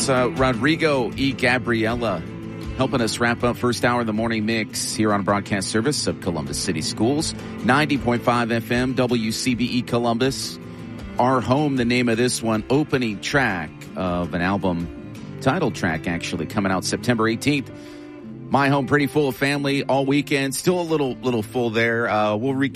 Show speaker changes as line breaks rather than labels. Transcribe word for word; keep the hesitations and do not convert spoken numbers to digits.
That's uh, Rodrigo E. Gabriela helping us wrap up first hour of the morning mix here on broadcast service of Columbus City Schools. ninety point five F M, W C B E Columbus. Our Home, the name of this one, opening track of an album, title track actually, coming out September eighteenth. My Home, pretty full of family all weekend. Still a little little full there. Uh, we'll recap